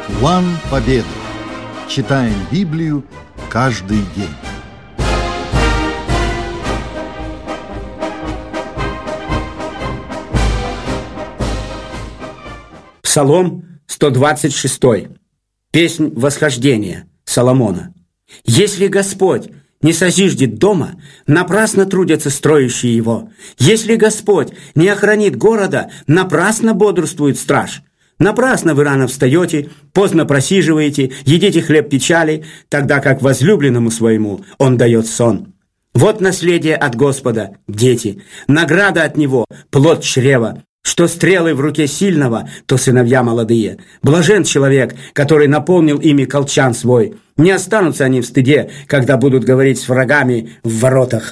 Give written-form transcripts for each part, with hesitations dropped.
План победы. Читаем Библию каждый день. Псалом 126. Песнь восхождения Соломона. «Если Господь не созиждет дома, напрасно трудятся строящие его. Если Господь не охранит города, напрасно бодрствует страж. Напрасно вы рано встаете, поздно просиживаете, едите хлеб печали, тогда как возлюбленному своему он дает сон. Вот наследие от Господа, дети, награда от Него, плод чрева. Что стрелы в руке сильного, то сыновья молодые. Блажен человек, который наполнил ими колчан свой. Не останутся они в стыде, когда будут говорить с врагами в воротах».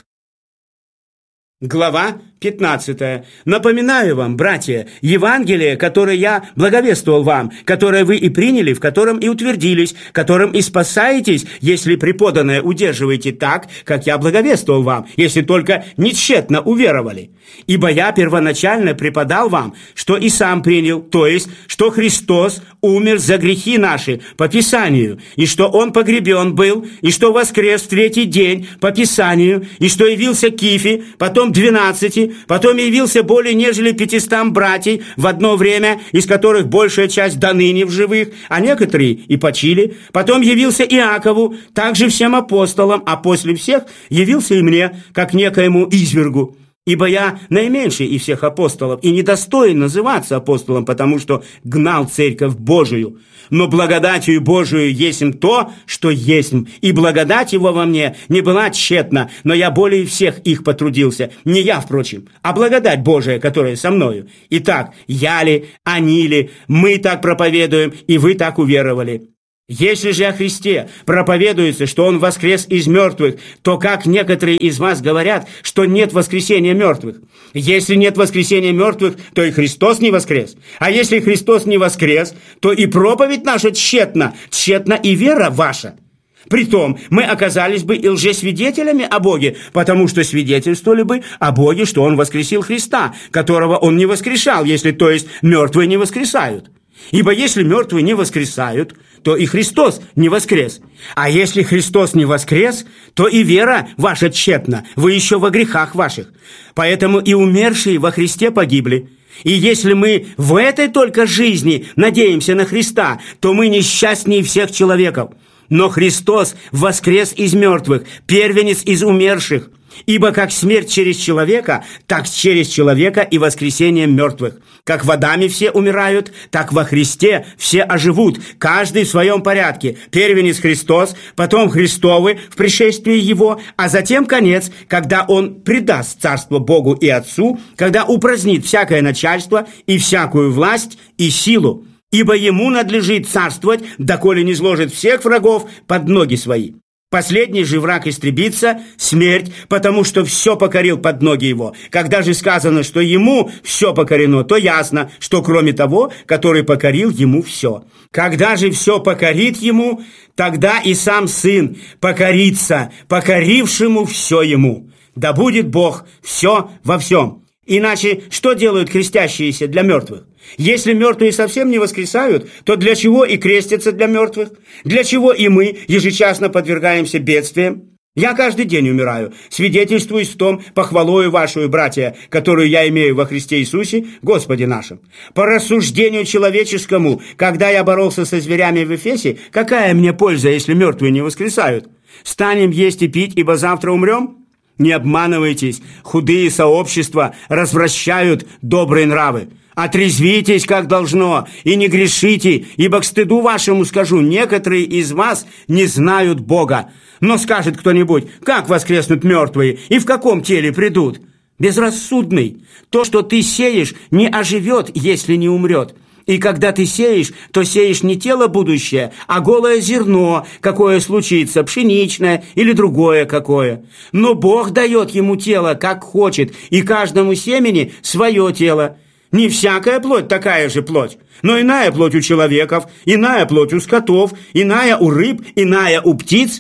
Глава 15. Напоминаю вам, братья, Евангелие, которое я благовествовал вам, которое вы и приняли, в котором и утвердились, которым и спасаетесь, если преподанное удерживаете так, как я благовествовал вам, если только не тщетно уверовали. Ибо я первоначально преподал вам, что и сам принял, то есть, что Христос умер за грехи наши по Писанию, и что Он погребен был, и что воскрес в третий день по Писанию, и что явился Кифе, потом 12, потом явился более нежели 500 братьев в одно время, из которых большая часть до ныне в живых, а некоторые и почили. Потом явился Иакову, также всем апостолам, а после всех явился и мне, как некоему извергу. Ибо я наименьший из всех апостолов и недостоин называться апостолом, потому что гнал церковь Божию. Но благодатью Божию есмь то, что есмь, и благодать его во мне не была тщетна, но я более всех их потрудился, не я, впрочем, а благодать Божия, которая со мною. Итак, я ли, они ли, мы так проповедуем, и вы так уверовали. Если же о Христе проповедуется, что Он воскрес из мертвых, то как некоторые из вас говорят, что нет воскресения мертвых? Если нет воскресения мертвых, то и Христос не воскрес. А если Христос не воскрес, то и проповедь наша тщетна, тщетна и вера ваша. Притом мы оказались бы и лжесвидетелями о Боге, потому что свидетельствовали бы о Боге, что Он воскресил Христа, которого Он не воскрешал, если, то есть, мертвые не воскресают. Ибо если мертвые не воскресают, то и Христос не воскрес. А если Христос не воскрес, то и вера ваша тщетна, вы еще во грехах ваших. Поэтому и умершие во Христе погибли. И если мы в этой только жизни надеемся на Христа, то мы несчастнее всех человеков. Но Христос воскрес из мертвых, первенец из умерших. Ибо как смерть через человека, так через человека и воскресение мертвых. Как в Адаме все умирают, так во Христе все оживут, каждый в своем порядке. Первенец Христос, потом Христовы в пришествии Его, а затем конец, когда Он предаст царство Богу и Отцу, когда упразднит всякое начальство и всякую власть и силу. Ибо Ему надлежит царствовать, доколе не сложит всех врагов под ноги свои. Последний же враг истребится – смерть, потому что все покорил под ноги его. Когда же сказано, что ему все покорено, то ясно, что кроме того, который покорил ему все. Когда же все покорит ему, тогда и сам Сын покорится, покорившему все ему. Да будет Бог все во всем. Иначе что делают крестящиеся для мертвых? Если мертвые совсем не воскресают, то для чего и крестятся для мертвых? Для чего и мы ежечасно подвергаемся бедствиям? Я каждый день умираю, свидетельствуюсь в том похвалою вашу, братья, которую я имею во Христе Иисусе, Господе нашим. По рассуждению человеческому, когда я боролся со зверями в Эфесе, какая мне польза, если мертвые не воскресают? Станем есть и пить, ибо завтра умрем? Не обманывайтесь, худые сообщества развращают добрые нравы. Отрезвитесь, как должно, и не грешите, ибо к стыду вашему скажу, некоторые из вас не знают Бога. Но скажет кто-нибудь, как воскреснут мертвые и в каком теле придут? Безрассудный, то, что ты сеешь, не оживет, если не умрет. И когда ты сеешь, то сеешь не тело будущее, а голое зерно, какое случится, пшеничное или другое какое. Но Бог дает ему тело, как хочет, и каждому семени свое тело. Не всякая плоть такая же плоть, но иная плоть у человеков, иная плоть у скотов, иная у рыб, иная у птиц.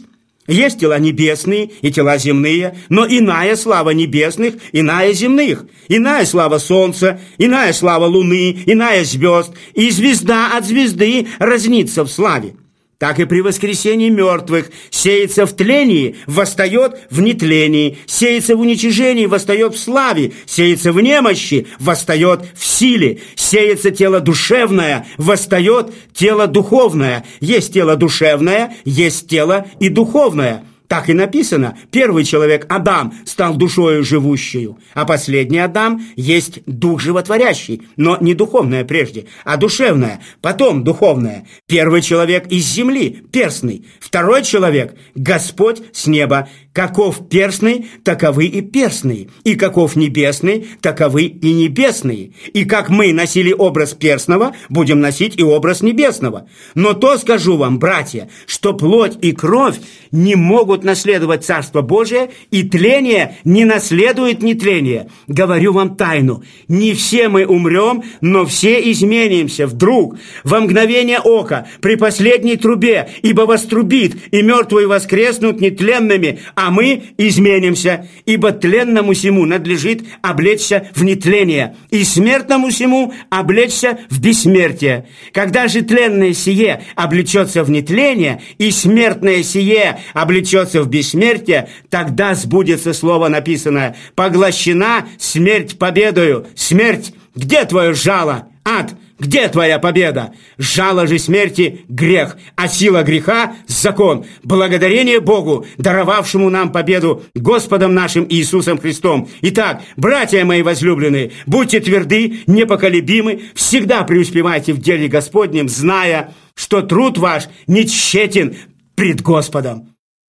Есть тела небесные и тела земные, но иная слава небесных, иная земных. Иная слава солнца, иная слава луны, иная звезд. И звезда от звезды разнится в славе. Так и при воскресении мертвых сеется в тлении, восстает в нетлении, сеется в уничижении, восстает в славе, сеется в немощи, восстает в силе, сеется тело душевное, восстает тело духовное. Есть тело душевное, есть тело и духовное. Так и написано: первый человек, Адам, стал душою живущую, а последний Адам есть дух животворящий, но не духовное прежде, а душевное, потом духовное. Первый человек из земли, перстный, второй человек – Господь с неба. Каков перстный, таковы и перстные, и каков небесный, таковы и небесные. И как мы носили образ перстного, будем носить и образ небесного. Но то скажу вам, братья, что плоть и кровь не могут наследовать Царство Божие, и тление не наследует нетление. Говорю вам тайну: не все мы умрем, но все изменимся вдруг, во мгновение ока, при последней трубе, ибо вострубит, и мертвые воскреснут нетленными, а мы изменимся, ибо тленному сему надлежит облечься в нетление, и смертному сему облечься в бессмертие. Когда же тленное сие облечется в нетление, и смертное сие облечется в бессмертие, тогда сбудется слово написанное: «Поглощена смерть победою». Смерть, где твое жало? Ад, где твоя победа? Жало же смерти – грех, а сила греха – закон. Благодарение Богу, даровавшему нам победу Господом нашим Иисусом Христом. Итак, братья мои возлюбленные, будьте тверды, непоколебимы, всегда преуспевайте в деле Господнем, зная, что труд ваш не тщетен пред Господом.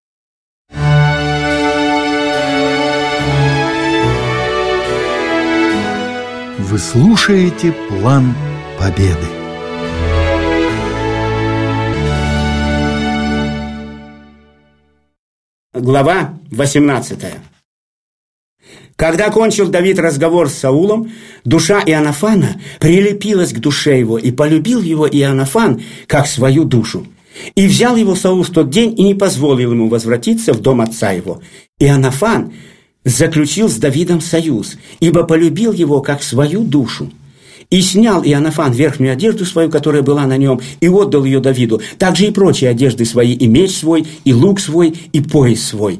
Вы слушаете «План Победы». Глава 18. Когда кончил Давид разговор с Саулом, душа Иоаннафана прилепилась к душе его, и полюбил его Иоаннафан как свою душу. И взял его Саул в тот день и не позволил ему возвратиться в дом отца его. Иоаннафан заключил с Давидом союз, ибо полюбил его как свою душу. И снял Иоаннафан верхнюю одежду свою, которая была на нем, и отдал ее Давиду, также и прочие одежды свои, и меч свой, и лук свой, и пояс свой.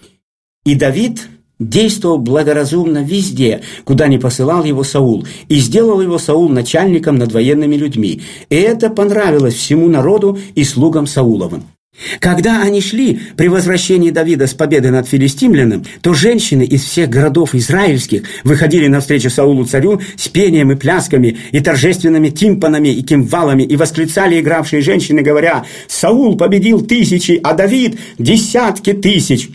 И Давид действовал благоразумно везде, куда не посылал его Саул, и сделал его Саул начальником над военными людьми. И это понравилось всему народу и слугам Сауловым. Когда они шли при возвращении Давида с победы над филистимляном, то женщины из всех городов израильских выходили навстречу Саулу царю с пением и плясками, и торжественными тимпанами и кимвалами, и восклицали игравшие женщины, говоря: «Саул победил тысячи, а Давид десятки тысяч».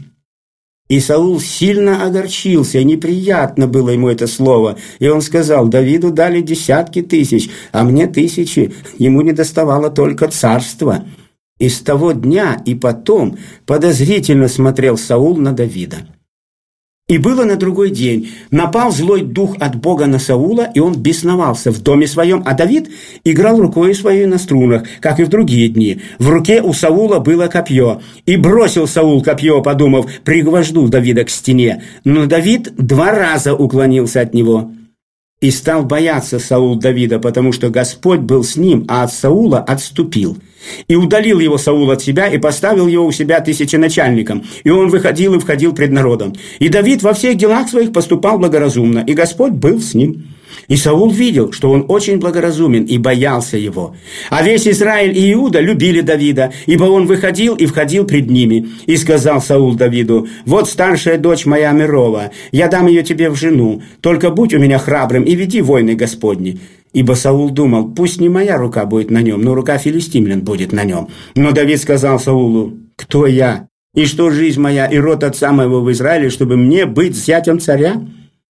И Саул сильно огорчился, и неприятно было ему это слово. И он сказал: «Давиду дали десятки тысяч, а мне тысячи, ему недоставало только царства». И с того дня и потом подозрительно смотрел Саул на Давида. И было на другой день, напал злой дух от Бога на Саула, и он бесновался в доме своем, а Давид играл рукой своей на струнах, как и в другие дни. В руке у Саула было копье, и бросил Саул копье, подумав: пригвожду Давида к стене. Но Давид 2 раза уклонился от него. И стал бояться Саул Давида, потому что Господь был с ним, а от Саула отступил. И удалил его Саул от себя, и поставил его у себя тысяченачальником. И он выходил и входил пред народом. И Давид во всех делах своих поступал благоразумно, и Господь был с ним. И Саул видел, что он очень благоразумен, и боялся его. А весь Израиль и Иуда любили Давида, ибо он выходил и входил пред ними. И сказал Саул Давиду: «Вот старшая дочь моя Мерова, я дам ее тебе в жену, только будь у меня храбрым и веди войны Господни». Ибо Саул думал: пусть не моя рука будет на нем, но рука филистимлян будет на нем. Но Давид сказал Саулу: «Кто я? И что жизнь моя и род отца моего в Израиле, чтобы мне быть зятем царя?»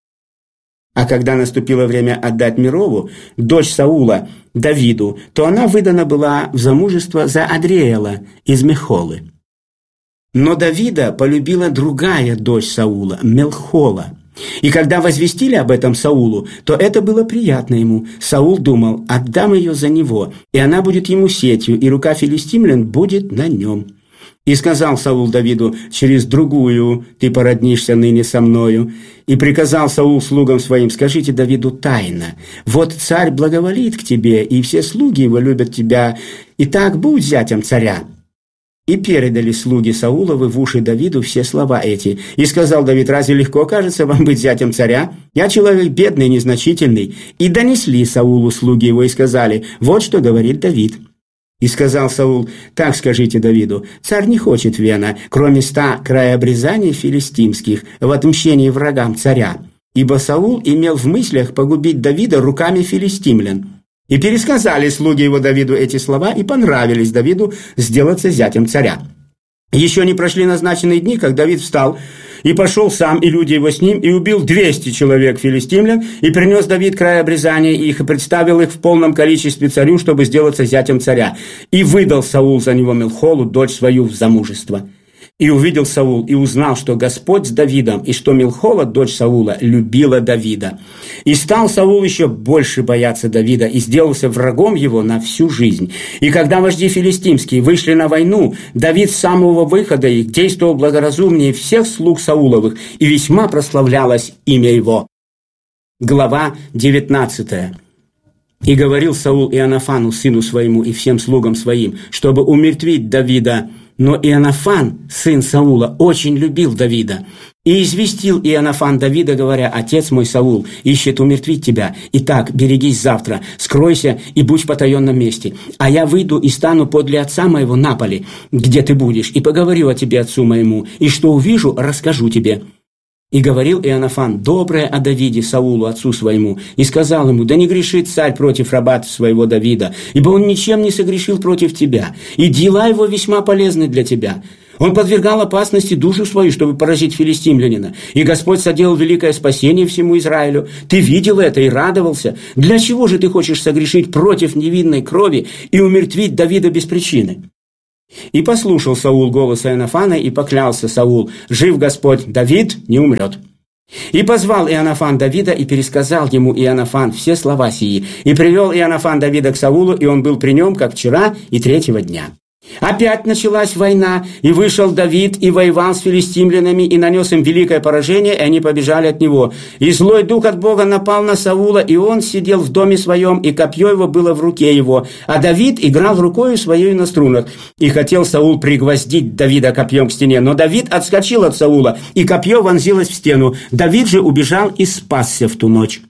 А когда наступило время отдать Мерову, дочь Саула, Давиду, то она выдана была в замужество за Адриэла из Мехолы. Но Давида полюбила другая дочь Саула, Мелхола. И когда возвестили об этом Саулу, то это было приятно ему. Саул думал: отдам ее за него, и она будет ему сетью, и рука филистимлян будет на нем. И сказал Саул Давиду: через другую ты породнишься ныне со мною. И приказал Саул слугам своим: скажите Давиду тайно: вот царь благоволит к тебе, и все слуги его любят тебя, и так будь зятем царя. И передали слуги Сауловы в уши Давиду все слова эти. И сказал Давид: разве легко кажется вам быть зятем царя? Я человек бедный, незначительный. И донесли Саулу слуги его и сказали: вот что говорит Давид. И сказал Саул: так скажите Давиду: царь не хочет вена, кроме 100 краеобрезаний филистимских, в отмщении врагам царя. Ибо Саул имел в мыслях погубить Давида руками филистимлян. И пересказали слуги его Давиду эти слова, и понравились Давиду сделаться зятем царя. Еще не прошли назначенные дни, как Давид встал и пошел сам, и люди его с ним, и убил 200 человек филистимлян, и принес Давид край обрезания их, и представил их в полном количестве царю, чтобы сделаться зятем царя. И выдал Саул за него Милхолу, дочь свою, в замужество. И увидел Саул, и узнал, что Господь с Давидом, и что Милхола, дочь Саула, любила Давида. И стал Саул еще больше бояться Давида, и сделался врагом его на всю жизнь. И когда вожди филистимские вышли на войну, Давид с самого выхода их действовал благоразумнее всех слуг Сауловых, и весьма прославлялось имя его. Глава 19. И говорил Саул Иоаннафану, сыну своему, и всем слугам своим, чтобы умертвить Давида. Но Иоаннафан, сын Саула, очень любил Давида. И известил Иоаннафан Давида, говоря: отец мой Саул ищет умертвить тебя. Итак, берегись завтра, скройся и будь в потаенном месте. А я выйду и стану подле отца моего на поле, где ты будешь, и поговорю о тебе отцу моему, и что увижу, расскажу тебе. И говорил Иоаннафан доброе о Давиде Саулу, отцу своему, и сказал ему: да не грешит царь против раба своего Давида, ибо он ничем не согрешил против тебя, и дела его весьма полезны для тебя. Он подвергал опасности душу свою, чтобы поразить филистимлянина, и Господь соделал великое спасение всему Израилю. Ты видел это и радовался. Для чего же ты хочешь согрешить против невинной крови и умертвить Давида без причины? И послушал Саул голоса Иоаннафана, и поклялся Саул: жив Господь, Давид не умрет. И позвал Иоаннафан Давида, и пересказал ему Иоаннафан все слова сии. И привел Иоаннафан Давида к Саулу, и он был при нем, как вчера и 3-го дня. Опять началась война, и вышел Давид, и воевал с филистимлянами, и нанес им великое поражение, и они побежали от него. И злой дух от Бога напал на Саула, и он сидел в доме своем, и копье его было в руке его, а Давид играл рукою своей на струнах. И хотел Саул пригвоздить Давида копьем к стене, но Давид отскочил от Саула, и копье вонзилось в стену. Давид же убежал и спасся в ту ночь.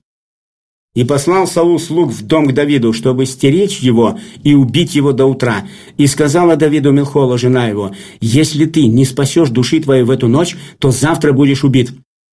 И послал Саул слуг в дом к Давиду, чтобы стеречь его и убить его до утра. И сказала Давиду Милхола, жена его: если ты не спасешь души твоей в эту ночь, то завтра будешь убит.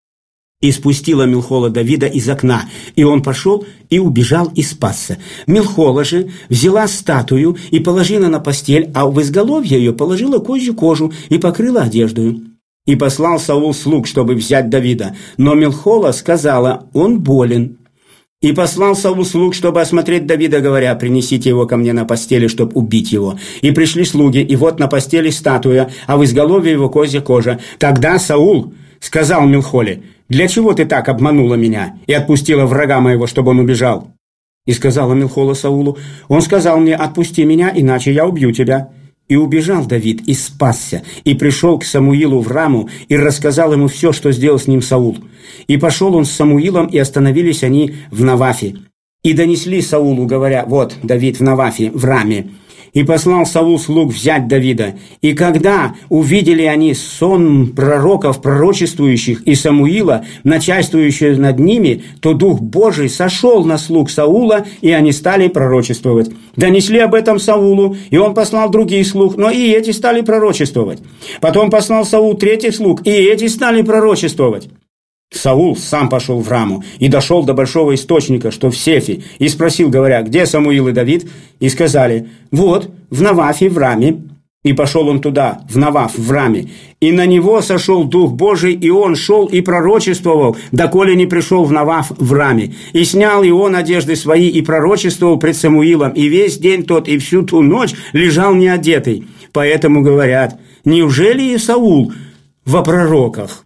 И спустила Милхола Давида из окна, и он пошел и убежал и спасся. Милхола же взяла статую и положила на постель, а в изголовье ее положила козью кожу и покрыла одеждою. И послал Саул слуг, чтобы взять Давида, но Милхола сказала: он болен. И послал Саул слуг, чтобы осмотреть Давида, говоря: принесите его ко мне на постели, чтобы убить его. И пришли слуги, и вот на постели статуя, а в изголовье его козья кожа. Тогда Саул сказал Милхоле: для чего ты так обманула меня и отпустила врага моего, чтобы он убежал? И сказала Милхола Саулу: он сказал мне: отпусти меня, иначе я убью тебя. И убежал Давид, и спасся, и пришел к Самуилу в Раму, и рассказал ему все, что сделал с ним Саул. И пошел он с Самуилом, и остановились они в Навафе. И донесли Саулу, говоря: вот Давид в Навафе, в Раме. И послал Саул слуг взять Давида. И когда увидели они сон пророков, пророчествующих, и Самуила, начальствующего над ними, то Дух Божий сошел на слуг Саула, и они стали пророчествовать. Донесли об этом Саулу, и он послал других слуг, но и эти стали пророчествовать. Потом послал Саул 3 слуг, и эти стали пророчествовать. Саул сам пошел в Раму и дошел до большого источника, что в Сефе, и спросил, говоря: где Самуил и Давид? И сказали: вот, в Навафе, в Раме. И пошел он туда, в Наваф, в Раме. И на него сошел Дух Божий, и он шел и пророчествовал, доколе не пришел в Наваф, в Раме. И снял и он одежды свои, и пророчествовал пред Самуилом, и весь день тот, и всю ту ночь лежал неодетый. Поэтому говорят: неужели и Саул во пророках?